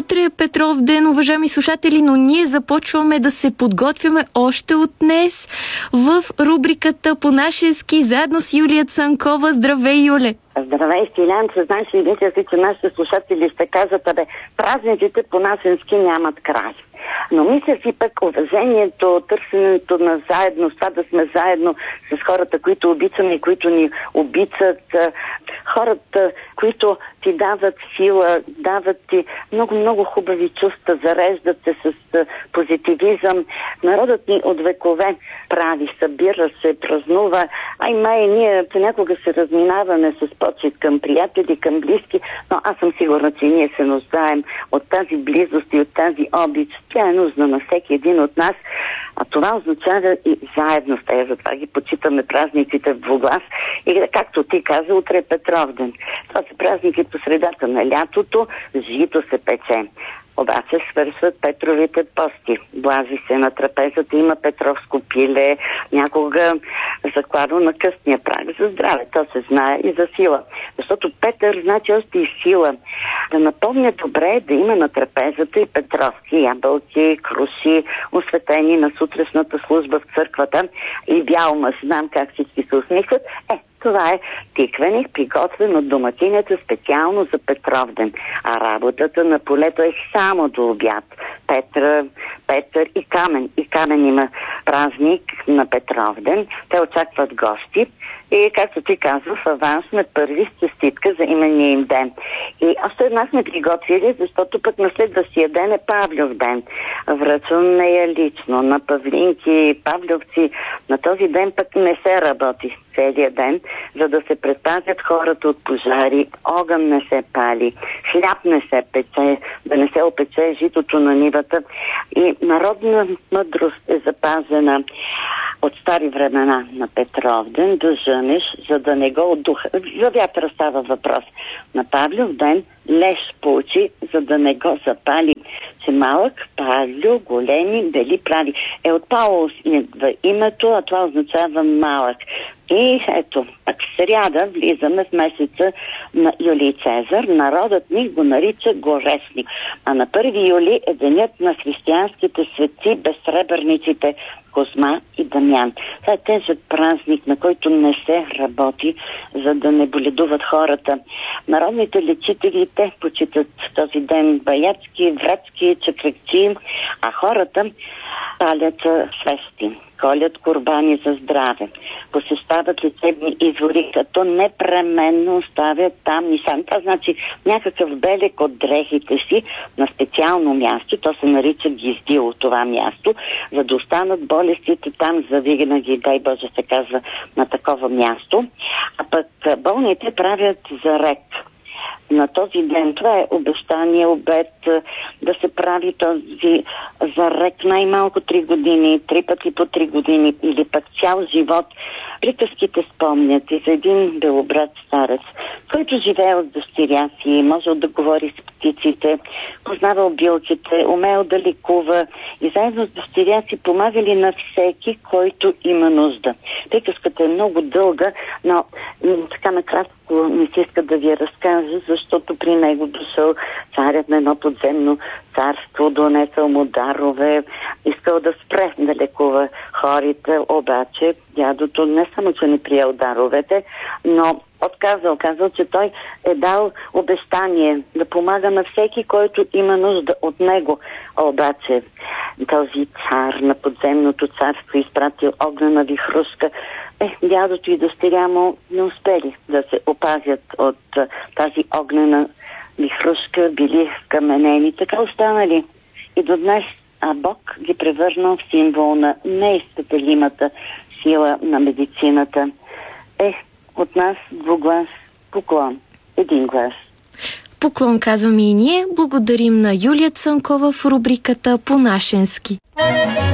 Утре е Петров ден, уважаеми слушатели, но ние започваме да се подготвяме още от днес в рубриката Понашенски, заедно с Юлия Цанкова. Здравей, Юле! Здравей, Стилянце. Знаеш ли, мисля си, че нашите слушатели ще кажат, празниците по-нашенски нямат край. Но мисля си пък уважението, търсенето на заедно, това да сме заедно с хората, които обичаме и които ни обичат, хората, които ти дават сила, дават ти много хубави чувства, зареждат се с позитивизъм. Народът ни от векове прави, събира се, празнува. Ние понякога се разминаваме с почет към приятели, към близки, но аз съм сигурна, че ние се нуждаем от тази близост и от тази обич. Тя е нужна на всеки един от нас, а това означава и заедност. Затова ги почитаме празниците в двуглас. И както ти каза, утре е Петров ден. Това са празници по средата на лятото, жито се пече. Обаче свършват Петровите пости. Блази се на трапезата, има петровско пиле, някога закладно на късния праг. За здраве, то се знае и за сила. Защото Петър значи още и сила. Да напомня добре да има на трапезата и петровски ябълки, круши, осветени на сутрешната служба в църквата и бял мъж. Знам как всички се усмихват. Това е тиквеник, приготвен от домакинята специално за Петров ден. А работата на полето е само до обяд. Петър и Камен. И Камен има празник на Петров ден. Те очакват гости. И, както ти казва, в аванс сме първи с честитка за имения им ден. И още една сме приготвили, защото пък на следващия ден е Павлов ден. Връчваме я лично на павлинки, павловци. На този ден пък не се работи целият ден, за да се предпазят хората от пожари, огън не се пали, хляб не се пече, да не се опече житото на нивата. И народна мъдрост е запазена от стари времена на Петров ден да жънеш, за да не го отдуха. За вятъра става въпрос. На Павлов ден леш получи, за да не го запали. Че малък, Павлю, големи, бели прави. От Паулус идва името, а това означава малък. И ето, в сряда влизаме в месеца на Юлий Цезар. Народът ни го нарича Горешник. А на 1 юли е денят на християнските светци, безсребърниците Козма и Дамян. Това е тежък празник, на който не се работи, за да не боледуват хората. Народните лечители, те почитат този ден баяцки, вратски, чакрекчи, а хората палят свещи, колят курбани за здраве, посещават лечебни извори, като непременно оставят там и сам. Това значи някакъв белек от дрехите си на специално място, то се нарича гиздило това място, за да останат болестите там завинаги, дай Боже се казва, на такова място. А пък болните правят зарек на този ден. Това е обещание, обет да се прави този зарек най-малко 3 години, 3 пъти по 3 години или пък цял живот. Приказките спомнят и за един белобрат старец, който живеел с дъщеря си, можел да говори с птиците, познавал билките, умел да лекува и заедно с дъщеря си помагали на всеки, който има нужда. Приказката е много дълга, но така накратко не си иска да ви разкажа, защото при него дошъл царят на едно подземно царство, донесъл му дарове, искал да спре да лекува хорите, обаче дядото не само, че не приел даровете, но казал, че той е дал обещание да помага на всеки, който има нужда от него. Обаче този цар на подземното царство изпратил огнена вихрушка. Дядото и дъщеря му не успели да се опазят от тази огнена вихрушка, били вкаменени, така останали и до днес. А Бог ги превърнал в символ на неизпълнимата сила на медицината. От нас двуглас поклон. Един глас. Поклон казваме и ние. Благодарим на Юлия Цанкова в рубриката Понашенски.